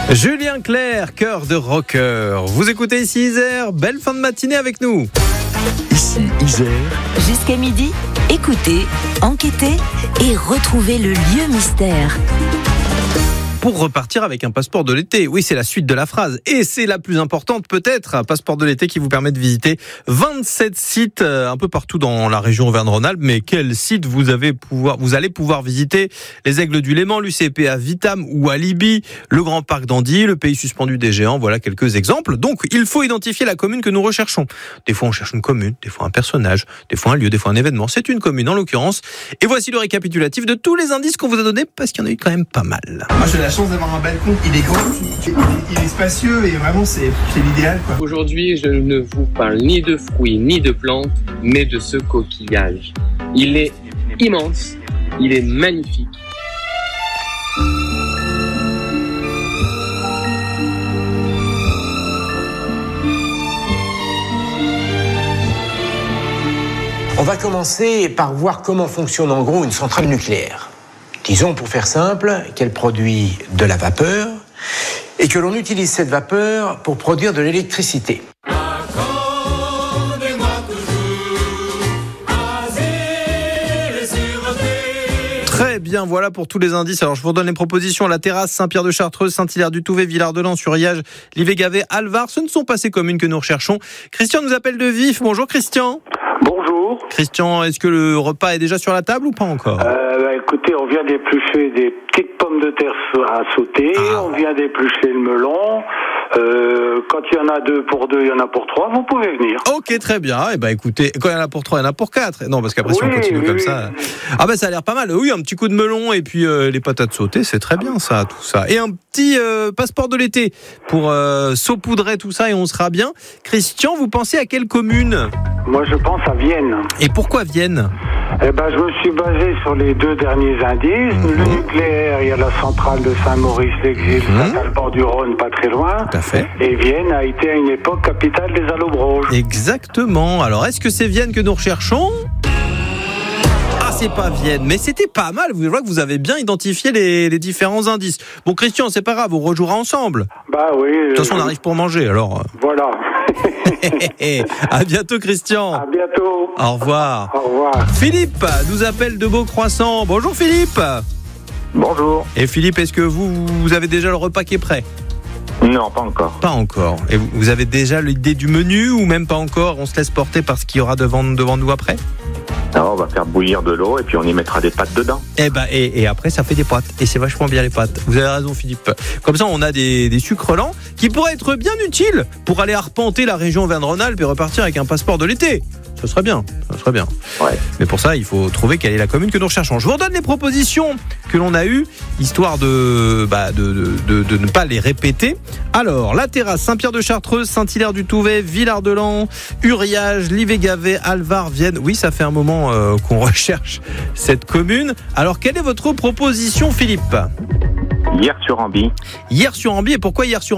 Julien Clerc, cœur de rocker. Vous écoutez ici Isère, belle fin de matinée avec nous. Ici Isère. Jusqu'à midi, écoutez, enquêtez et retrouvez le lieu mystère. Pour repartir avec un passeport de l'été. Oui, c'est la suite de la phrase. Et c'est la plus importante peut-être, un passeport de l'été qui vous permet de visiter 27 sites un peu partout dans la région Auvergne-Rhône-Alpes. Mais quels sites vous allez pouvoir visiter? Les Aigles du Léman, l'UCP à Vitam ou à Libye, le Grand Parc d'Andy, le pays suspendu des géants. Voilà quelques exemples. Donc, il faut identifier la commune que nous recherchons. Des fois, on cherche une commune, des fois un personnage, des fois un lieu, des fois un événement. C'est une commune en l'occurrence. Et voici le récapitulatif de tous les indices qu'on vous a donnés parce qu'il y en a eu quand même pas mal. Moi, j'ai la chance d'avoir un balcon, il est grand, il est spacieux et vraiment c'est l'idéal, quoi. Aujourd'hui, je ne vous parle ni de fruits ni de plantes, mais de ce coquillage. Il est immense, il est magnifique. On va commencer par voir comment fonctionne en gros une centrale nucléaire. Disons, pour faire simple, qu'elle produit de la vapeur et que l'on utilise cette vapeur pour produire de l'électricité. Très bien, voilà pour tous les indices. Alors je vous redonne les propositions. La Terrasse, Saint-Pierre-de-Chartreuse, Saint-Hilaire-du-Touvet, Villard-de-Lans, Uriage, Livet-Gavet, Alvar. Ce ne sont pas ces communes que nous recherchons. Christian nous appelle de Vif. Bonjour Christian. Bonjour. Christian, est-ce que le repas est déjà sur la table ou pas encore? Écoutez, on vient d'éplucher des petites pommes de terre à sauter, on vient d'éplucher le melon. Quand il y en a 2 pour 2, il y en a pour 3, vous pouvez venir. Ok, très bien. Eh ben, écoutez, quand il y en a pour 3, il y en a pour 4. Non, parce qu'après, si on continue comme ça. Ah, ben, ça a l'air pas mal. Oui, un petit coup de melon et puis les patates sautées, c'est très bien, ça, tout ça. Et un petit passeport de l'été pour saupoudrer tout ça et on sera bien. Christian, vous pensez à quelle commune? Moi, je pense à Vienne. Et pourquoi Vienne? Je me suis basé sur les 2 derniers indices. Le nucléaire, il y a la centrale de Saint-Maurice-l'Exil, Saint-Alban-du-Rhône, pas très loin. Tout à fait. Et Vienne a été à une époque capitale des Allobroges. Exactement. Alors, est-ce que c'est Vienne que nous recherchons? Ah, c'est pas Vienne, mais c'était pas mal. Vous voyez que vous avez bien identifié les différents indices. Bon, Christian, c'est pas grave, on rejouera ensemble. Bah oui. De toute façon, on arrive pour manger, alors. Voilà. À bientôt, Christian. À bientôt. Au revoir. Au revoir. Philippe nous appelle de Beaucroissant. Bonjour Philippe. Bonjour. Et Philippe, est-ce que vous avez déjà le repas qui est prêt? Non, pas encore. Pas encore. Et vous avez déjà l'idée du menu ou même pas encore? On se laisse porter par ce qu'il y aura devant nous après? Alors, on va faire bouillir de l'eau et puis on y mettra des pâtes dedans. Et après ça fait des pâtes. Et c'est vachement bien les pâtes. Vous avez raison Philippe. Comme ça on a des sucres lents qui pourraient être bien utiles pour aller arpenter la région Auvergne-Rhône-Alpes et repartir avec un passeport de l'été. Ce serait bien. Ouais. Mais pour ça, il faut trouver quelle est la commune que nous recherchons. Je vous redonne les propositions que l'on a eues, histoire de ne pas les répéter. Alors, la Terrasse, Saint-Pierre-de-Chartreuse, Saint-Hilaire-du-Touvet, Villard-de-Lans, Uriage, Livet-Gavet, Alvar, Vienne. Oui, ça fait un moment qu'on recherche cette commune. Alors, quelle est votre proposition, Philippe? Hier-sur-Amby. Hier-sur-Amby, et pourquoi Hier-sur-Amby?